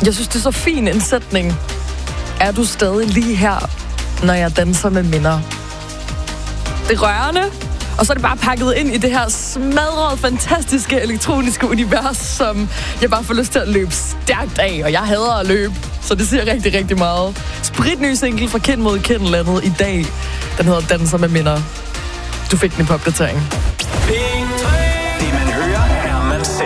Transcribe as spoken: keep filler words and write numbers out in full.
Jeg synes, det er så fin en sætning. Er du stadig lige her, når jeg danser med minder? Det er rørende, og så er det bare pakket ind i det her smadrede, fantastiske elektroniske univers, som jeg bare får lyst til at løbe stærkt af, og jeg hader at løbe, så det siger rigtig, rigtig meget. Spritny single fra Kind mod Kind landet i dag. Den hedder Danser med minder. Du fik den i popdatering.